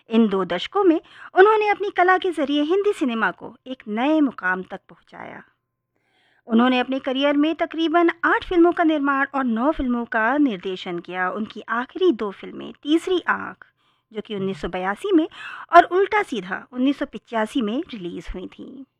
इन 2 दशकों में उन्होंने अपनी कला के ज़रिए हिंदी सिनेमा को एक नए मुकाम तक पहुंचाया। उन्होंने अपने करियर में तकरीबन 8 फिल्मों का निर्माण और 9 फिल्मों का निर्देशन किया। उनकी आखिरी 2 फिल्में तीसरी आँख, जो कि 1982 में, और उल्टा सीधा 1985 में रिलीज़ हुई थीं।